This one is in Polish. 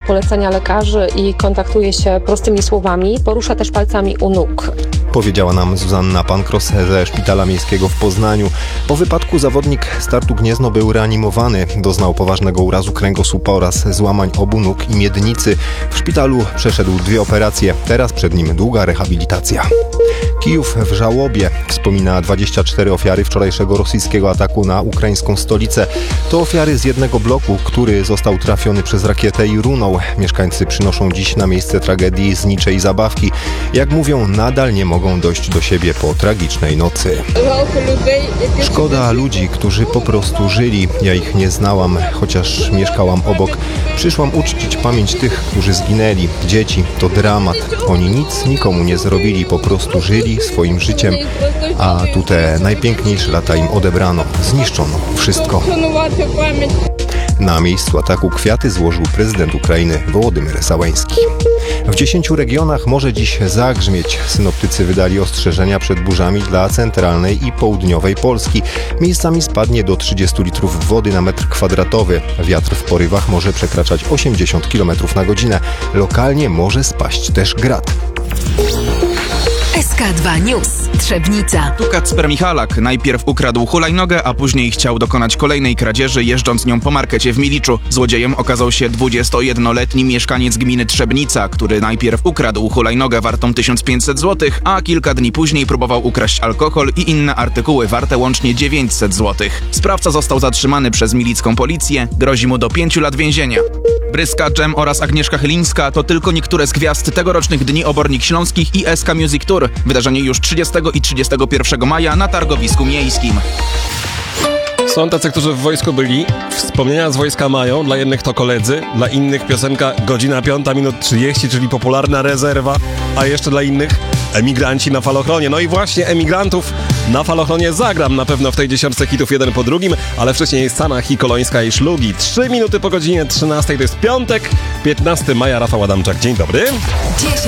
polecenia lekarzy i kontaktuje się prostymi słowami. Porusza też palcami u nóg. Powiedziała nam Zuzanna Pankros ze Szpitala Miejskiego w Poznaniu. Po wypadku zawodnik Startu Gniezno był reanimowany. Doznał poważnego urazu kręgosłupa oraz złamań obu nóg i miednicy. W szpitalu przeszedł 2 operacje. Teraz przed nim długa rehabilitacja. Kijów w żałobie. Wspomina 24 ofiary wczorajszego rosyjskiego ataku na ukraińską stolicę. To ofiary z jednego bloku, który został trafiony przez rakietę i runął. Mieszkańcy przynoszą dziś na miejsce tragedii znicze i zabawki. Jak mówią, nadal nie mogą dojść do siebie po tragicznej nocy. Szkoda ludzi, którzy po prostu żyli. Ja ich nie znałam, chociaż mieszkałam obok. Przyszłam uczcić pamięć tych, którzy zginęli. Dzieci, to dramat. Oni nic nikomu nie zrobili, po prostu żyli swoim życiem. A tu te najpiękniejsze lata im odebrano. Zniszczono wszystko. Na miejscu ataku kwiaty złożył prezydent Ukrainy Wołodymyr Zełenski. W 10 regionach może dziś zagrzmieć. Synoptycy wydali ostrzeżenia przed burzami dla centralnej i południowej Polski. Miejscami spadnie do 30 litrów wody na metr kwadratowy. Wiatr w porywach może przekraczać 80 km na godzinę. Lokalnie może spaść też grad. SK2 News. Trzebnica. Tu Kacper Michalak najpierw ukradł hulajnogę, a później chciał dokonać kolejnej kradzieży, jeżdżąc nią po markecie w Miliczu. Złodziejem okazał się 21-letni mieszkaniec gminy Trzebnica, który najpierw ukradł hulajnogę wartą 1500 zł, a kilka dni później próbował ukraść alkohol i inne artykuły warte łącznie 900 zł. Sprawca został zatrzymany przez milicką policję. Grozi mu do 5 lat więzienia. Bryska, Dżem oraz Agnieszka Chylińska to tylko niektóre z gwiazd tegorocznych Dni Obornik Śląskich i SK Music Tour. Wydarzenie już 30 i 31 maja na targowisku miejskim. Są tacy, którzy w wojsku byli. Wspomnienia z wojska mają. Dla jednych to koledzy, dla innych piosenka godzina 5 minut 30, czyli popularna rezerwa, a jeszcze dla innych emigranci na falochronie. No i właśnie emigrantów na falochronie zagram na pewno w tej 10 hitów jeden po drugim, ale wcześniej jest Sana Hikolońska i Szlugi. 3 minuty po godzinie 13, to jest piątek, 15 maja, Rafał Adamczak. Dzień dobry. 10